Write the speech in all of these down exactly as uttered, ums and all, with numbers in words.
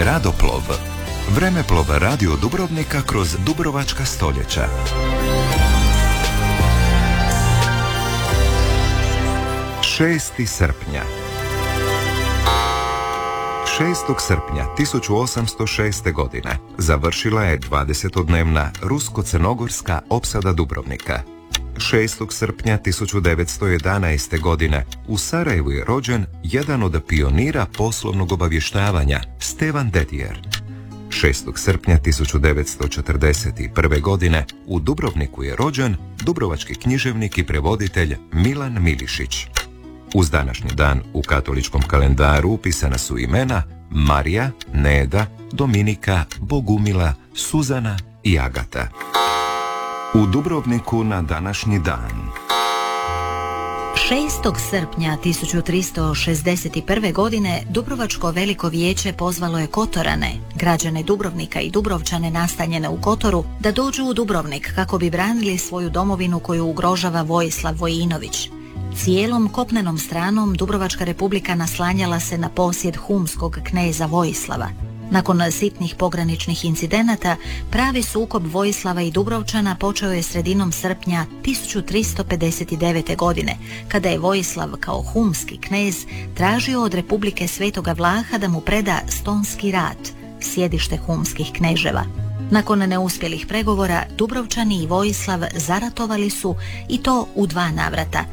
Gradoplov. Vremeplov radio Dubrovnika kroz dubrovačka stoljeća. šesti srpnja. šestog srpnja tisuću osamsto šeste. godine završila je dvadesetodnevna rusko-crnogorska opsada Dubrovnika. šestog srpnja tisuću devetsto jedanaeste. godine u Sarajevu je rođen jedan od pionira poslovnog obavještavanja, Stevan Dedijer. šestog srpnja tisuću devetsto četrdeset prve. godine u Dubrovniku je rođen dubrovački književnik i prevoditelj Milan Milišić. Uz današnji dan u katoličkom kalendaru upisana su imena Marija, Neda, Dominika, Bogumila, Suzana i Agata. U Dubrovniku na današnji dan. šestog srpnja tisuću tristo šezdeset prve. godine Dubrovačko veliko vijeće pozvalo je Kotorane, građane Dubrovnika i Dubrovčane nastanjene u Kotoru, da dođu u Dubrovnik kako bi branili svoju domovinu koju ugrožava Vojislav Vojinović. Cijelom kopnenom stranom Dubrovačka republika naslanjala se na posjed humskog kneza Vojislava. Nakon sitnih pograničnih incidenata, pravi sukob Vojislava i Dubrovčana počeo je sredinom srpnja tisuću tristo pedeset devete. godine, kada je Vojislav kao humski knez tražio od Republike Svetoga Vlaha da mu preda Stonski rat, sjedište humskih kneževa. Nakon neuspjelih pregovora, Dubrovčani i Vojislav zaratovali su, i to u dva navrata.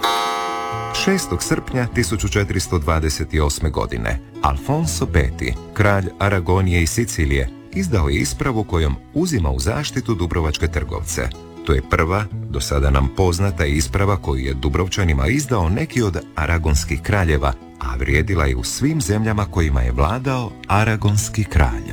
šestog srpnja tisuću četiristo dvadeset osme. godine Alfonso peti, kralj Aragonije i Sicilije, izdao je ispravu kojom uzima u zaštitu dubrovačke trgovce. To je prva, do sada nam poznata isprava koju je Dubrovčanima izdao neki od aragonskih kraljeva, a vrijedila je u svim zemljama kojima je vladao aragonski kralj.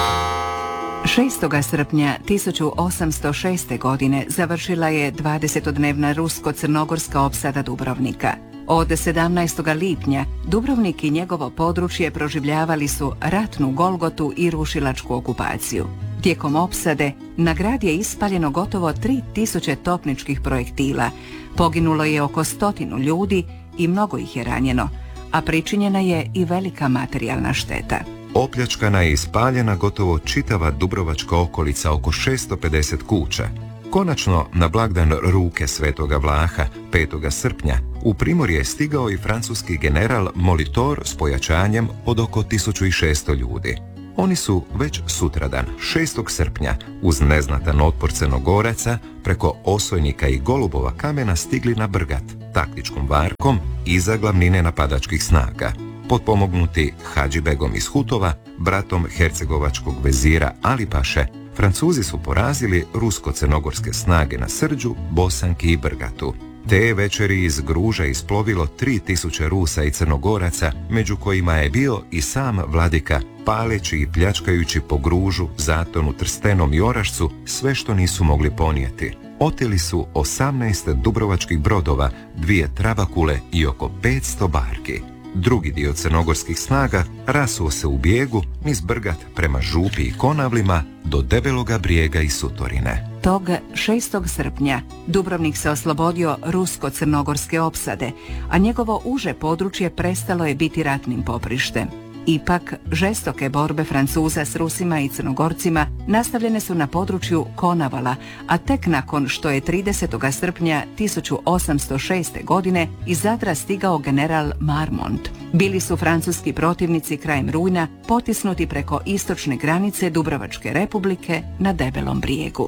šestog srpnja tisuću osamsto šeste. godine završila je dvadesetodnevna rusko-crnogorska opsada Dubrovnika. Od sedamnaestog lipnja Dubrovnik i njegovo područje proživljavali su ratnu golgotu i rušilačku okupaciju. Tijekom opsade na grad je ispaljeno gotovo tri tisuće topničkih projektila, poginulo je oko stotinu ljudi i mnogo ih je ranjeno, a pričinjena je i velika materijalna šteta. Opljačkana je i spaljena gotovo čitava dubrovačka okolica, oko šesto pedeset kuća. Konačno, na blagdan ruke Svetoga Vlaha, petog srpnja, u Primorje je stigao i francuski general Molitor s pojačanjem od oko tisuću šesto ljudi. Oni su već sutradan, šestog srpnja, uz neznatan otpor Crnogoraca, preko Osojnika i Golubova kamena stigli na Brgat, taktičkom varkom iza glavnine napadačkih snaga. Potpomognuti Hadžibegom iz Hutova, bratom hercegovačkog vezira Alipaše, Francuzi su porazili rusko-crnogorske snage na Srđu, Bosanki i Brgatu. Te večeri iz Gruža isplovilo tri tisuće Rusa i Crnogoraca, među kojima je bio i sam vladika, paleći i pljačkajući po Gružu, Zatonu, Trstenom i Orašcu sve što nisu mogli ponijeti. Oteli su osamnaest dubrovačkih brodova, dvije trabakule i oko petsto barki. Drugi dio crnogorskih snaga rasuo se u bijegu niz Brgat prema Župi i Konavlima do Debeloga Brijega i Sutorine. Tog šestog srpnja Dubrovnik se oslobodio rusko-crnogorske opsade, a njegovo uže područje prestalo je biti ratnim poprištem. Ipak, žestoke borbe Francuza s Rusima i Crnogorcima nastavljene su na području Konavala, a tek nakon što je tridesetog srpnja tisuću osamsto šeste. godine iz Zadra stigao general Marmont. Bili su francuski protivnici krajem rujna potisnuti preko istočne granice Dubrovačke republike na Debelom Brijegu.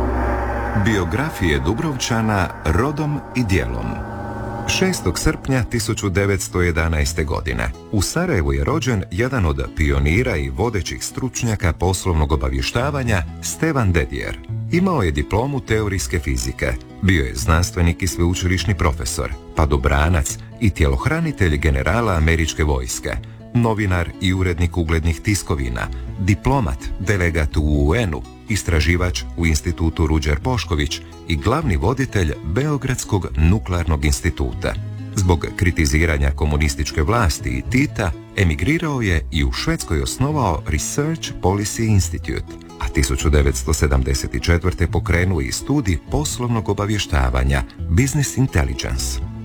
Biografije Dubrovčana rodom i djelom. šestog srpnja tisuću devetsto jedanaeste. godine u Sarajevu je rođen jedan od pionira i vodećih stručnjaka poslovnog obavještavanja, Stevan Dedijer. Imao je diplomu teorijske fizike, bio je znanstvenik i sveučilišni profesor, padobranac i tjelohranitelj generala američke vojske, novinar i urednik uglednih tiskovina, diplomat, delegat u U N-u, istraživač u institutu Ruđer Bošković i glavni voditelj Beogradskog nuklearnog instituta. Zbog kritiziranja komunističke vlasti i Tita, emigrirao je i u Švedskoj osnovao Research Policy Institute, a tisuću devetsto sedamdeset četvrte pokrenuo i studij poslovnog obavještavanja Business Intelligence.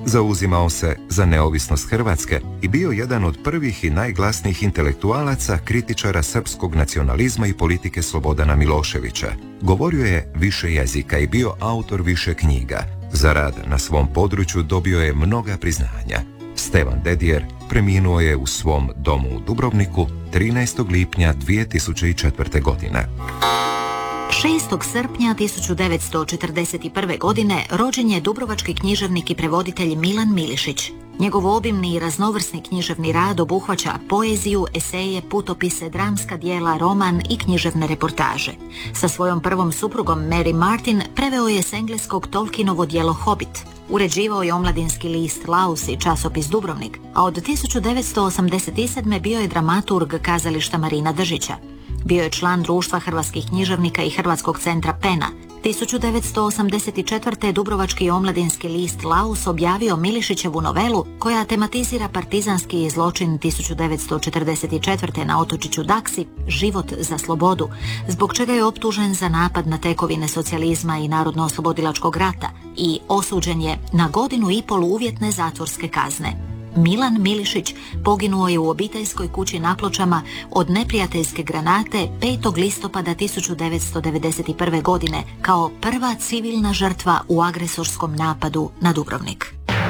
Zauzimao se za neovisnost Hrvatske i bio jedan od prvih i najglasnijih intelektualaca, kritičara srpskog nacionalizma i politike Slobodana Miloševića. Govorio je više jezika i bio autor više knjiga. Za rad na svom području dobio je mnoga priznanja. Stevan Dedijer preminuo je u svom domu u Dubrovniku trinaestog lipnja dvije tisuće četvrte. godine. šestog srpnja tisuću devetsto četrdeset prve. godine rođen je dubrovački književnik i prevoditelj Milan Milišić. Njegov obimni i raznovrsni književni rad obuhvaća poeziju, eseje, putopise, dramska djela, roman i književne reportaže. Sa svojom prvom suprugom Mary Martin preveo je s engleskog Tolkienovo djelo Hobbit. Uređivao je omladinski list Laus i časopis Dubrovnik, a od tisuću devetsto osamdeset sedme. bio je dramaturg kazališta Marina Držića. Bio je član Društva hrvatskih književnika i Hrvatskog centra Pena. tisuću devetsto osamdeset četvrte. Dubrovački omladinski list Laus objavio Milišićevu novelu koja tematizira partizanski zločin tisuću devetsto četrdeset četvrte. na otočiću Daksi, Život za slobodu, zbog čega je optužen za napad na tekovine socijalizma i narodno-oslobodilačkog rata i osuđen je na godinu i pol uvjetne zatvorske kazne. Milan Milišić poginuo je u obiteljskoj kući na Pločama od neprijateljske granate petog listopada tisuću devetsto devedeset prve. godine kao prva civilna žrtva u agresorskom napadu na Dubrovnik.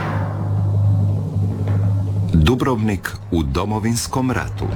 Dubrovnik u Domovinskom ratu.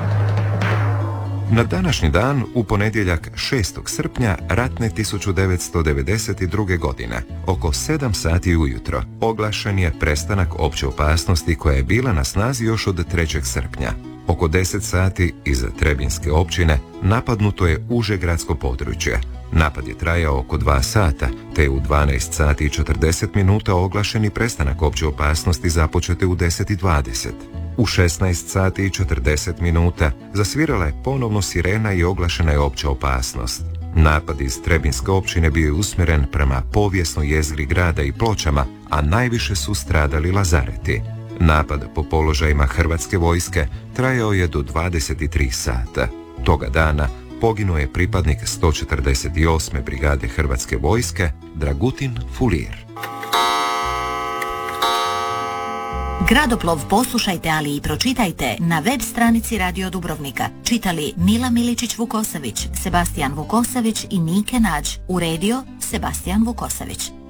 Na današnji dan, u ponedjeljak šestog srpnja ratne tisuću devetsto devedeset druge. godine, oko sedam sati ujutro, oglašen je prestanak opće opasnosti koja je bila na snazi još od trećeg srpnja. Oko deset sati iza Trebinske općine napadnuto je uže gradsko područje. Napad je trajao oko dva sata, te je u dvanaest sati i četrdeset minuta oglašeni prestanak opće opasnosti započete u deset i dvadeset. U šesnaest sati i četrdeset minuta zasvirala je ponovno sirena i oglašena je opća opasnost. Napad iz Trebinske općine bio je usmjeren prema povijesnoj jezgri grada i Pločama, a najviše su stradali Lazareti. Napad po položajima hrvatske vojske trajao je do dvadeset tri sata. Toga dana poginuo je pripadnik sto četrdeset osme. brigade hrvatske vojske Dragutin Fulir. Gradoplov poslušajte, ali i pročitajte na web stranici Radio Dubrovnika. Čitali Mila Miličić-Vukosavić, Sebastijan Vukosavić i Nike Nađ. Uredio Sebastijan Vukosavić.